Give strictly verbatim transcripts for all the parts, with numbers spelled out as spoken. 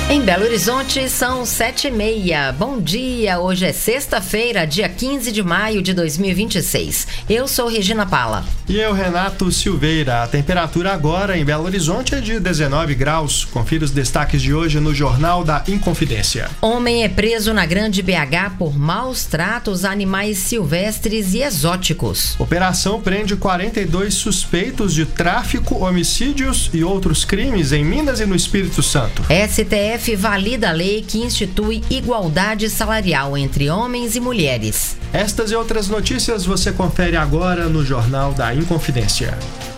Em Belo Horizonte são sete e meia. Bom dia, hoje é sexta-feira, dia quinze de maio de dois mil e vinte e seis. Eu sou Regina Pala. E eu, Renato Silveira. A temperatura agora em Belo Horizonte é de dezenove graus. Confira os destaques de hoje no Jornal da Inconfidência. Homem é preso na Grande B H por maus tratos a animais silvestres e exóticos. Operação prende quarenta e dois suspeitos de tráfico, homicídios e outros crimes em Minas e no Espírito Santo. S T F valida a lei que institui igualdade salarial entre homens e mulheres. Estas e outras notícias você confere agora no Jornal da Inconfidência.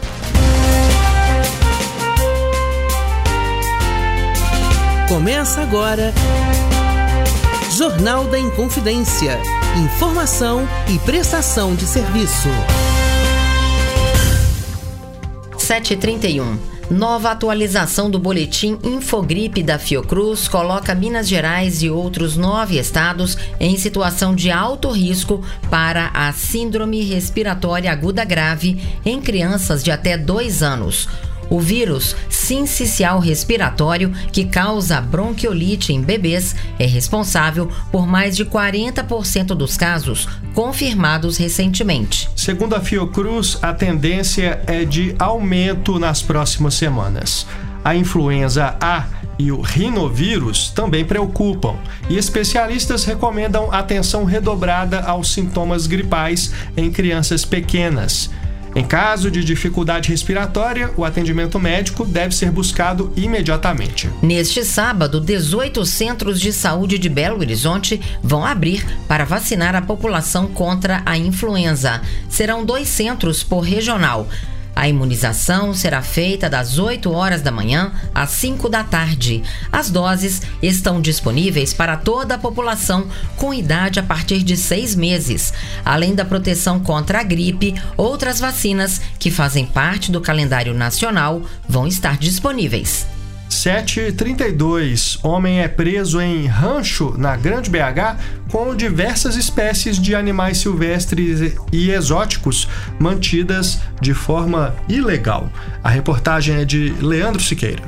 Começa agora Jornal da Inconfidência. Informação e prestação de serviço. sete e trinta e um. Nova atualização do boletim Infogripe da Fiocruz coloca Minas Gerais e outros nove estados em situação de alto risco para a síndrome respiratória aguda grave em crianças de até dois anos. O vírus sincicial respiratório, que causa bronquiolite em bebês, é responsável por mais de quarenta por cento dos casos confirmados recentemente. Segundo a Fiocruz, a tendência é de aumento nas próximas semanas. A influenza A e o rinovírus também preocupam, e especialistas recomendam atenção redobrada aos sintomas gripais em crianças pequenas. Em caso de dificuldade respiratória, o atendimento médico deve ser buscado imediatamente. Neste sábado, dezoito centros de saúde de Belo Horizonte vão abrir para vacinar a população contra a influenza. Serão dois centros por regional. A imunização será feita das oito horas da manhã às cinco da tarde. As doses estão disponíveis para toda a população com idade a partir de seis meses. Além da proteção contra a gripe, outras vacinas que fazem parte do calendário nacional vão estar disponíveis. sete e trinta e dois. Homem é preso em rancho na Grande B H com diversas espécies de animais silvestres e exóticos mantidas de forma ilegal. A reportagem é de Leandro Siqueira.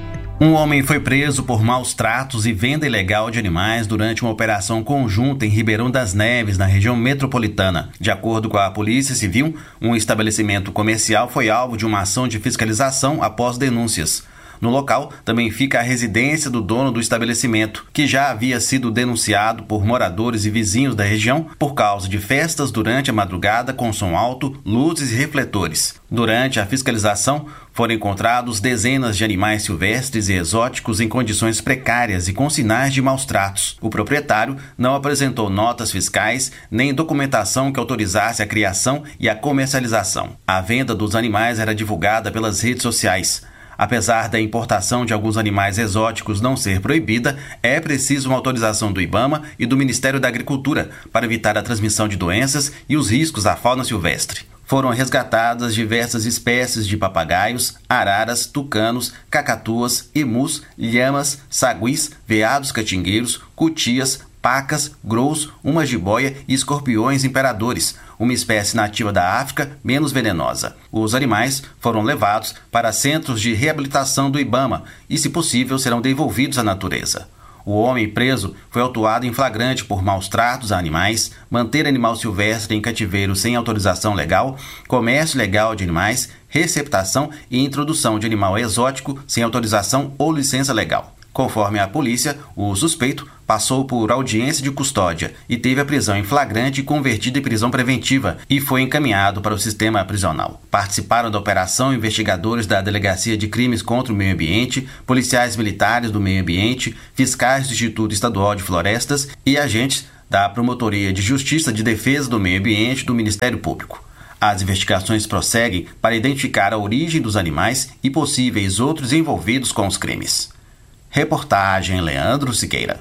Um homem foi preso por maus tratos e venda ilegal de animais durante uma operação conjunta em Ribeirão das Neves, na região metropolitana. De acordo com a Polícia Civil, um estabelecimento comercial foi alvo de uma ação de fiscalização após denúncias. No local também fica a residência do dono do estabelecimento, que já havia sido denunciado por moradores e vizinhos da região por causa de festas durante a madrugada com som alto, luzes e refletores. Durante a fiscalização, foram encontrados dezenas de animais silvestres e exóticos em condições precárias e com sinais de maus tratos. O proprietário não apresentou notas fiscais nem documentação que autorizasse a criação e a comercialização. A venda dos animais era divulgada pelas redes sociais. Apesar da importação de alguns animais exóticos não ser proibida, é preciso uma autorização do IBAMA e do Ministério da Agricultura para evitar a transmissão de doenças e os riscos à fauna silvestre. Foram resgatadas diversas espécies de papagaios, araras, tucanos, cacatuas, emus, lhamas, saguis, veados catingueiros, cutias, pacas, grous, uma jiboia e escorpiões imperadores, uma espécie nativa da África menos venenosa. Os animais foram levados para centros de reabilitação do IBAMA e, se possível, serão devolvidos à natureza. O homem preso foi autuado em flagrante por maus tratos a animais, manter animal silvestre em cativeiro sem autorização legal, comércio ilegal de animais, receptação e introdução de animal exótico sem autorização ou licença legal. Conforme a polícia, o suspeito passou por audiência de custódia e teve a prisão em flagrante convertida em prisão preventiva e foi encaminhado para o sistema prisional. Participaram da operação investigadores da Delegacia de Crimes contra o Meio Ambiente, policiais militares do meio ambiente, fiscais do Instituto Estadual de Florestas e agentes da Promotoria de Justiça de Defesa do Meio Ambiente do Ministério Público. As investigações prosseguem para identificar a origem dos animais e possíveis outros envolvidos com os crimes. Reportagem Leandro Siqueira.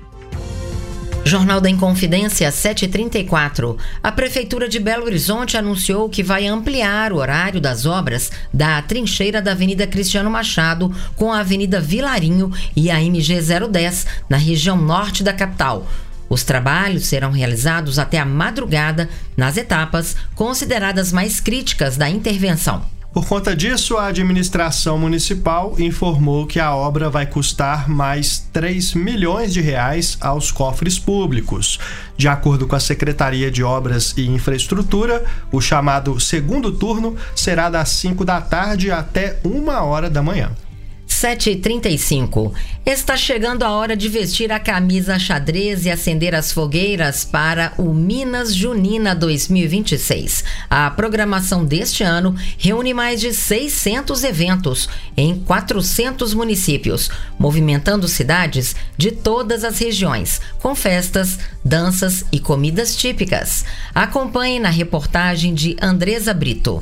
Jornal da Inconfidência, sete e trinta e quatro. A Prefeitura de Belo Horizonte anunciou que vai ampliar o horário das obras da trincheira da Avenida Cristiano Machado com a Avenida Vilarinho e a M G zero dez, na região norte da capital. Os trabalhos serão realizados até a madrugada nas etapas consideradas mais críticas da intervenção. Por conta disso, a administração municipal informou que a obra vai custar mais três milhões de reais aos cofres públicos. De acordo com a Secretaria de Obras e Infraestrutura, o chamado segundo turno será das cinco da tarde até uma hora da manhã. sete e trinta e cinco. Está chegando a hora de vestir a camisa xadrez e acender as fogueiras para o Minas Junina dois mil e vinte e seis. A programação deste ano reúne mais de seiscentos eventos em quatrocentos municípios, movimentando cidades de todas as regiões, com festas, danças e comidas típicas. Acompanhe na reportagem de Andresa Brito.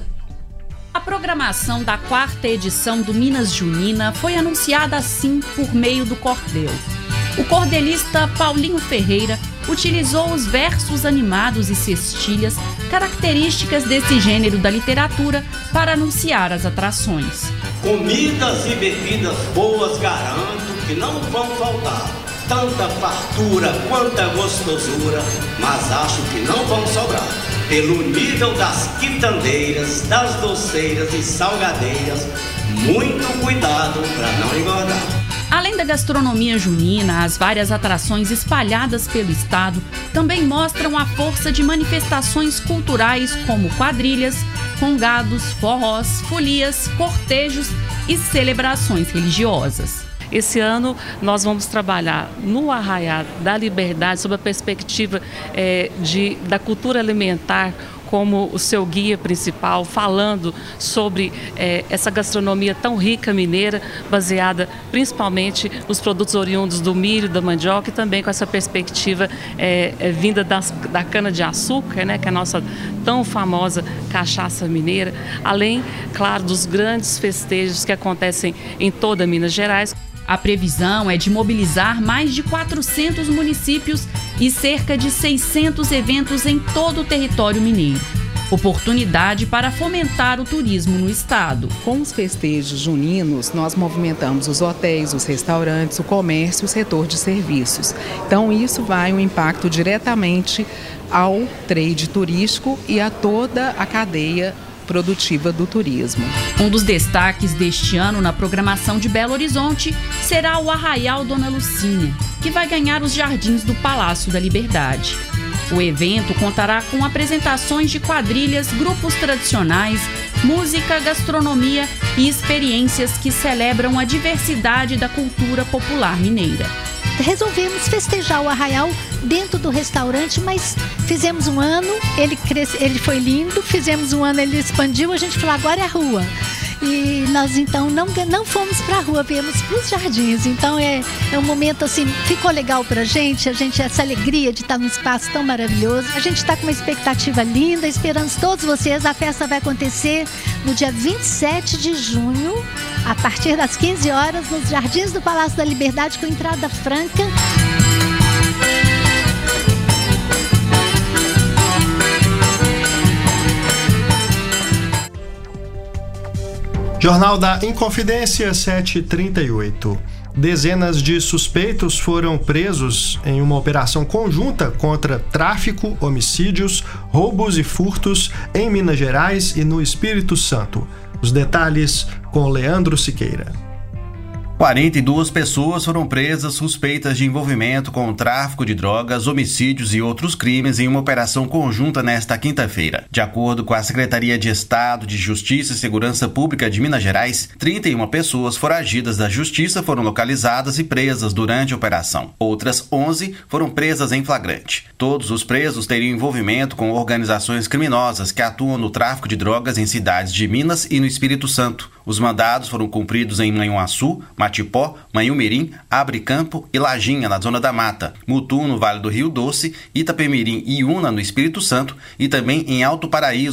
A programação da quarta edição do Minas Junina foi anunciada assim por meio do cordel. O cordelista Paulinho Ferreira utilizou os versos animados e cestilhas, características desse gênero da literatura, para anunciar as atrações. Comidas e bebidas boas garanto que não vão faltar. Tanta fartura, quanta gostosura, mas acho que não vão sobrar. Pelo nível das quitandeiras, das doceiras e salgadeiras, muito cuidado para não engordar. Além da gastronomia junina, as várias atrações espalhadas pelo estado também mostram a força de manifestações culturais como quadrilhas, congados, forrós, folias, cortejos e celebrações religiosas. Esse ano nós vamos trabalhar no Arraial da Liberdade sob a perspectiva é, de, da cultura alimentar como o seu guia principal, falando sobre é, essa gastronomia tão rica mineira, baseada principalmente nos produtos oriundos do milho, da mandioca, e também com essa perspectiva é, é, vinda das, da cana-de-açúcar, né, que é a nossa tão famosa cachaça mineira, além, claro, dos grandes festejos que acontecem em toda Minas Gerais. A previsão é de mobilizar mais de quatrocentos municípios e cerca de seiscentos eventos em todo o território mineiro. Oportunidade para fomentar o turismo no estado. Com os festejos juninos, nós movimentamos os hotéis, os restaurantes, o comércio e o setor de serviços. Então, isso vai um impacto diretamente ao trade turístico e a toda a cadeia produtiva do turismo. Um dos destaques deste ano na programação de Belo Horizonte será o Arraial Dona Lucinha, que vai ganhar os jardins do Palácio da Liberdade. O evento contará com apresentações de quadrilhas, grupos tradicionais, música, gastronomia e experiências que celebram a diversidade da cultura popular mineira. Resolvemos festejar o Arraial dentro do restaurante, mas fizemos um ano, ele, cresce, ele foi lindo, fizemos um ano, ele expandiu, a gente falou, agora é a rua. E nós então não, não fomos para a rua, viemos para os jardins. Então é, é um momento assim, ficou legal para a gente, a gente, essa alegria de estar num espaço tão maravilhoso. A gente está com uma expectativa linda, esperamos todos vocês. A festa vai acontecer no dia vinte e sete de junho, a partir das quinze horas, nos Jardins do Palácio da Liberdade, com entrada franca. Jornal da Inconfidência, sete e trinta e oito. Dezenas de suspeitos foram presos em uma operação conjunta contra tráfico, homicídios, roubos e furtos em Minas Gerais e no Espírito Santo. Os detalhes com Leandro Siqueira. quarenta e duas pessoas foram presas suspeitas de envolvimento com o tráfico de drogas, homicídios e outros crimes em uma operação conjunta nesta quinta-feira. De acordo com a Secretaria de Estado de Justiça e Segurança Pública de Minas Gerais, trinta e uma pessoas foragidas da Justiça foram localizadas e presas durante a operação. Outras onze foram presas em flagrante. Todos os presos teriam envolvimento com organizações criminosas que atuam no tráfico de drogas em cidades de Minas e no Espírito Santo. Os mandados foram cumpridos em Manhuaçu, Matipó, Manhumirim, Abre Campo e Lajinha, na Zona da Mata, Mutum, no Vale do Rio Doce, Itapemirim e Iuna, no Espírito Santo, e também em Alto Paraíso,